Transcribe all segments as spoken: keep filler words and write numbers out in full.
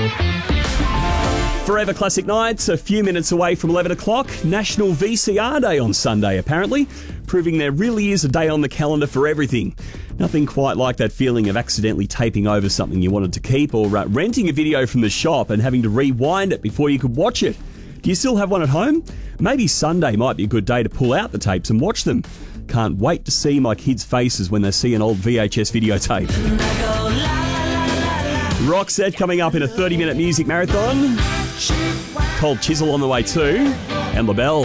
Forever Classic Nights, a few minutes away from eleven o'clock. National V C R Day on Sunday, apparently, proving there really is a day on the calendar for everything. Nothing quite like that feeling of accidentally taping over something you wanted to keep, or uh, renting a video from the shop and having to rewind it before you could watch it. Do you still have one at home? Maybe Sunday might be a good day to pull out the tapes and watch them. Can't wait to see my kids' faces when they see an old V H S videotape. Roxette coming up in a thirty-minute music marathon. Cold Chisel on the way too. And LaBelle.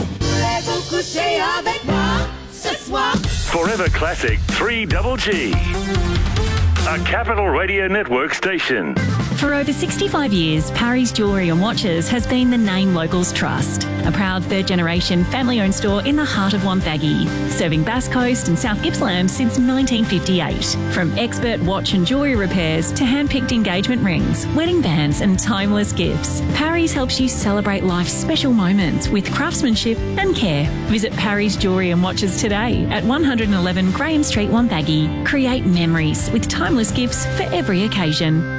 Forever Classic three Double G. A Capital Radio Network station. For over sixty-five years, Parry's Jewellery and Watches has been the name locals trust. A proud third-generation family-owned store in the heart of Wonthaggi, serving Bass Coast and South Gippsland since nineteen fifty-eight. From expert watch and jewellery repairs to hand-picked engagement rings, wedding bands and timeless gifts, Parry's helps you celebrate life's special moments with craftsmanship and care. Visit Parry's Jewellery and Watches today at one eleven Graham Street, Wonthaggi. Create memories with timeless gifts for every occasion.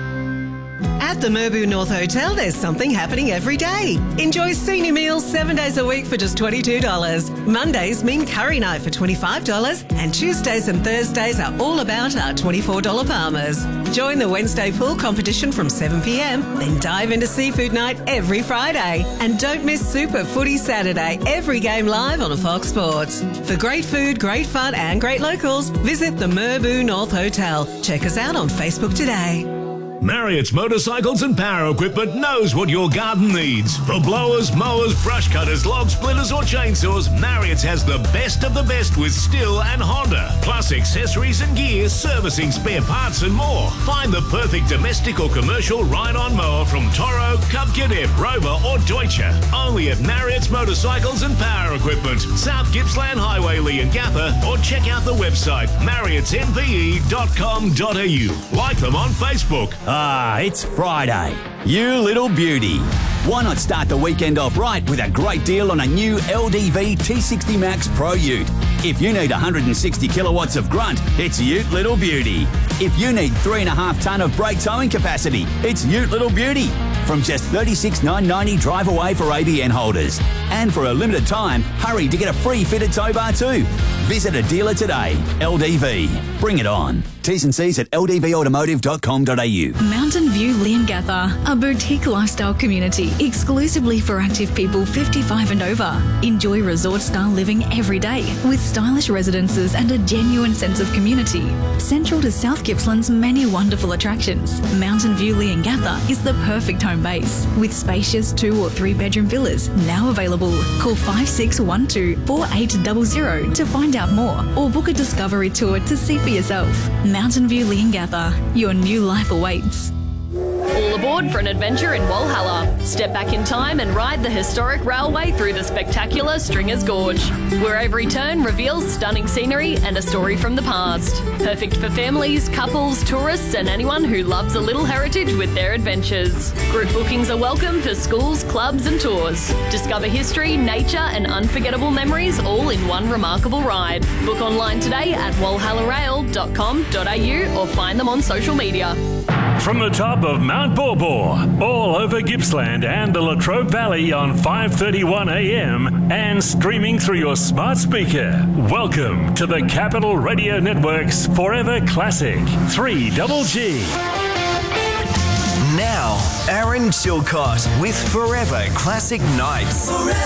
At the Merbau North Hotel, there's something happening every day. Enjoy senior meals seven days a week for just twenty-two dollars. Mondays mean curry night for twenty-five dollars, and Tuesdays and Thursdays are all about our twenty-four dollars Palmers. Join the Wednesday pool competition from seven p.m, then dive into seafood night every Friday. And don't miss Super Footy Saturday, every game live on Fox Sports. For great food, great fun and great locals, visit the Merbau North Hotel. Check us out on Facebook today. Marriott's Motorcycles and Power Equipment knows what your garden needs. For blowers, mowers, brush cutters, log splitters or chainsaws, Marriott's has the best of the best with Stihl and Honda. Plus accessories and gear, servicing, spare parts and more. Find the perfect domestic or commercial ride-on mower from Toro, Cub Cadet, Rover or Deutsche. Only at Marriott's Motorcycles and Power Equipment, South Gippsland Highway, Leongatha, or check out the website marriotts m p e dot com dot a u. Like them on Facebook. Ah, it's Friday. You little beauty. Why not start the weekend off right with a great deal on a new L D V T sixty Max Pro Ute? If you need one hundred sixty kilowatts of grunt, it's Ute Little Beauty. If you need three and a half tonne of brake towing capacity, it's Ute Little Beauty. From just thirty-six thousand nine hundred ninety drive away for A B N holders. And for a limited time, hurry to get a free fitted tow bar too. Visit a dealer today. L D V. Bring it on. T's and C's at l d v automotive dot com dot a u. Mountain View Leongatha, a boutique lifestyle community exclusively for active people fifty-five and over. Enjoy resort-style living every day with stylish residences and a genuine sense of community. Central to South Gippsland's many wonderful attractions, Mountain View Leongatha is the perfect home base with spacious two or three bedroom villas now available. Call five six one two, four eight zero zero to find out more or book a discovery tour to see for yourself. Mountain View Leongatha, your new life awaits. All aboard for an adventure in Walhalla. Step back in time and ride the historic railway through the spectacular Stringers Gorge, where every turn reveals stunning scenery and a story from the past. Perfect for families, couples, tourists and anyone who loves a little heritage with their adventures. Group bookings are welcome for schools, clubs and tours. Discover history, nature and unforgettable memories all in one remarkable ride. Book online today at walhalla rail dot com dot a u or find them on social media. From the top of Mount Baw Baw, all over Gippsland and the Latrobe Valley on five thirty-one a m and streaming through your smart speaker. Welcome to the Capital Radio Network's Forever Classic three Double G. Now, Aaron Chilcott with Forever Classic Nights. Forever.